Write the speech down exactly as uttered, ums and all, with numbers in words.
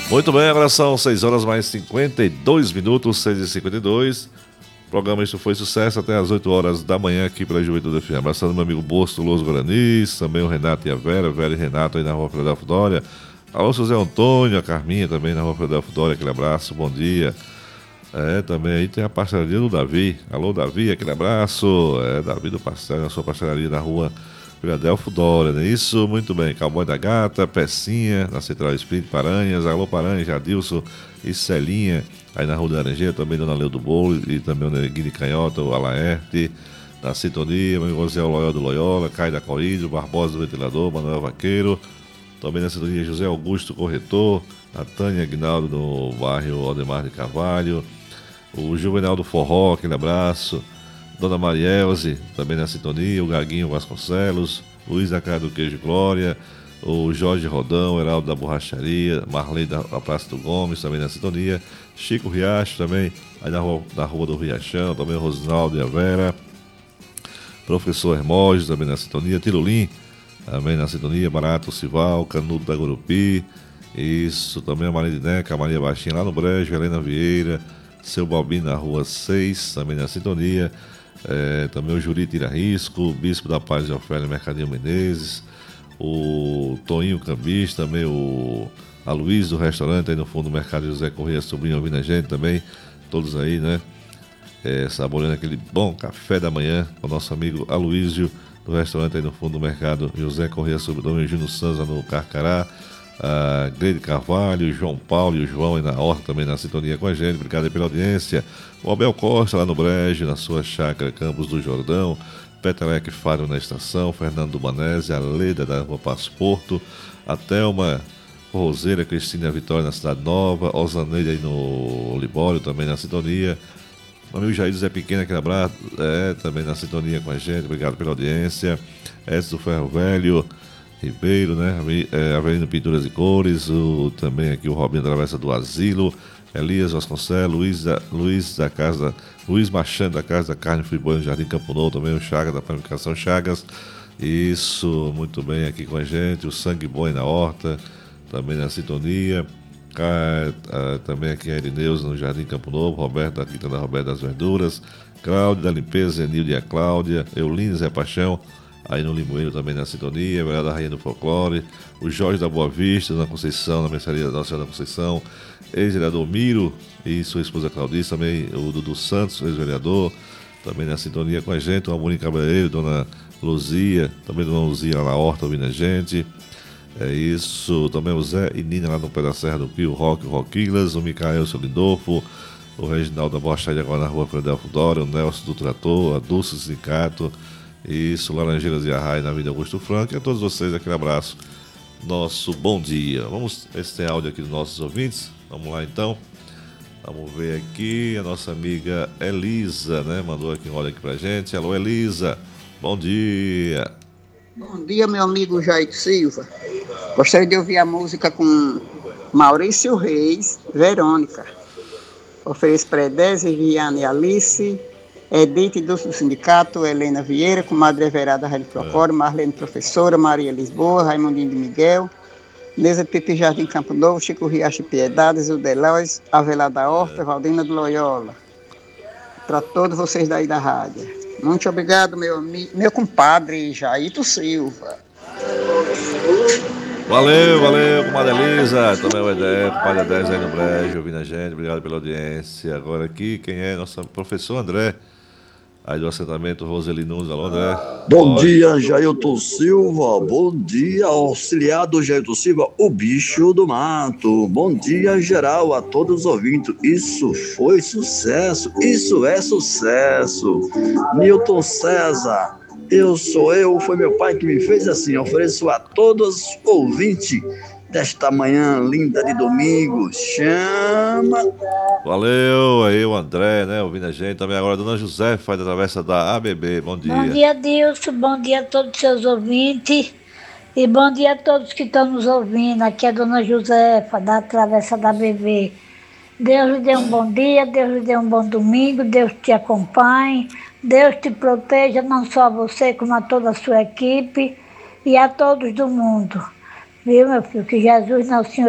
Muito bem, agora são seis horas mais cinquenta e dois minutos, seis e cinquenta e dois. O programa Isso Foi Sucesso até as oito horas da manhã aqui pela Juventude F M. Abraçando meu amigo Bosto, Los Guaranis, também o Renato e a Vera, Vera e Renato aí na Rua Filadelfo Dória. Alô, José Antônio, a Carminha também na Rua Filadelfo Dória, aquele abraço, bom dia. É, também aí tem a pastelaria do Davi. Alô, Davi, aquele abraço. É, Davi do Pastel, na sua pastelaria na Rua Filadelfo Dória, não é isso? Muito bem. Cowboy da Gata, Pecinha, na Central Espírito Paranhas. Alô, Paranhas, Jadilson e Celinha. Aí na Rua da Laranjeira, também Dona Leu do Bolo e também o Neguinho de Canhota, o Alaerte, na Sintonia, meu amigo José Loyal do Loyola, Caio da Corrida, Barbosa do Ventilador, Manuel Vaqueiro. Também na Sintonia, José Augusto Corretor, a Tânia Aguinaldo no bairro Aldemar de Carvalho. O Juvenal do Forró, aquele abraço. Dona Marielze, também na sintonia. O Gaguinho Vasconcelos. Luiz da Casa do Queijo Glória. O Jorge Rodão, Heraldo da Borracharia. Marley da, da Praça do Gomes, também na sintonia. Chico Riacho, também aí na rua, na rua do Riachão. Também o Rosinaldo e a Vera. Professor Hermógenes, também na sintonia. Tirulim, também na sintonia. Barato Cival, Canudo da Gurupi. Isso, também a Maria de Neca, a Maria Baixinha lá no Brejo. Helena Vieira. Seu Balbino na Rua seis, também na sintonia. É, também o Juri Tira Risco, o Bispo da Paz de Ofélia Mercadinho Menezes, o Toninho Cambista, também o Aloysio do restaurante aí no fundo do mercado, José Corrêa Sobrinho ouvindo a gente também, todos aí, né? É, saboreando aquele bom café da manhã com o nosso amigo Aloysio do restaurante aí no fundo do mercado, José Corrêa Sobrinho, Júnior Sanza no Carcará. A Gleide Carvalho, o João Paulo e o João aí na horta também na sintonia com a gente, obrigado aí pela audiência. O Abel Costa lá no Brejo, na sua chácara Campos do Jordão, Petelec Fábio na estação, Fernando Dubanese, a Leda da Rua Passo Porto, a Thelma Roseira, Cristina Vitória na Cidade Nova, Osaneide aí no Libório também na sintonia. O amigo Jair Zé Pequeno, aquele abraço, é, também na sintonia com a gente, obrigado pela audiência. Edson do Ferro Velho Ribeiro, né? Avelino Pinturas e Cores, o, também aqui o Robinho Travessa do Asilo, Elias Vasconcelos, Luiz da, Luiz da Casa, Luiz Machado da Casa da Carne Friboi no Jardim Campo Novo, também o Chagas da Panificação Chagas. Isso, muito bem aqui com a gente, o Sangue Boi na Horta, também na sintonia. Cá, ah, também aqui a Erineuza no Jardim Campo Novo, Roberto da Quinta da Roberto das Verduras, Cláudio da Limpeza, Enilde e a Cláudia, Eulino Zé Paixão, aí no Limoeiro também na sintonia, Velha da Rainha do Folclore, o Jorge da Boa Vista, na Conceição, na mercearia da Nossa Senhora da Conceição, ex-vereador Miro e sua esposa Claudice, também o Dudu Santos, ex-vereador, também na sintonia com a gente, o Amorim Cabeleireiro, Dona Luzia, também Dona Luzia lá na Horta ouvindo a gente. É isso, também o Zé e Nina lá no Pé da Serra do Pio, o Roque, o Roquilas, o Micael, o seu Lindolfo, o Reginaldo da Borracharia agora na Rua Filadelfo Dória, o Nelson do Trator, a Dulce Sindicato. Isso, Laranjeiras e Arraia na Vida Augusto Franco. E a todos vocês, aquele abraço. Nosso bom dia. Vamos ver se tem áudio aqui dos nossos ouvintes. Vamos lá então. Vamos ver aqui. A nossa amiga Elisa, né? Mandou aqui um áudio aqui pra gente. Alô, Elisa. Bom dia. Bom dia, meu amigo Jair Silva. Gostaria de ouvir a música com Maurício Reis, Verônica. Ofereço para Edésia, Viviane e Alice. Edith Dulce do Sindicato, Helena Vieira, Comadre Everada Rádio Procório, Marlene Professora, Maria Lisboa, Raimundinho de Miguel, Neza Pipi Jardim Campo Novo, Chico Riacho Piedades, o Delóis, Avelar da Horta, Valdina do Loyola. Para todos vocês daí da rádio. Muito obrigado, meu amigo, meu compadre Jair Silva. Valeu, valeu, comadre Elisa. Também o Edé, compadre dez aí no Brejo, ouvindo a gente. Obrigado pela audiência. Agora aqui, quem é? Nosso professor André. Aí do assentamento Roseli Nunes, alô André. Bom Pode. dia, Jailton Silva. Bom dia, auxiliado Jailton Silva, o bicho do mato. Bom dia, geral, a todos os ouvintes. Isso foi sucesso, isso é sucesso. Newton César, eu sou eu, foi meu pai que me fez assim. Ofereço a todos os ouvintes desta manhã linda de domingo. Chama. Valeu, aí o André, né, ouvindo a gente. Também agora a Dona José faz a travessa da A B B. Bom dia. Bom dia, Dilson. Bom dia a todos os seus ouvintes. E bom dia a todos que estão nos ouvindo. Aqui é a Dona Josefa, da travessa da A B B. Deus lhe dê um bom dia, Deus lhe dê um bom domingo, Deus te acompanhe, Deus te proteja, não só a você, como a toda a sua equipe e a todos do mundo. Viu, meu filho? Que Jesus, nosso Senhor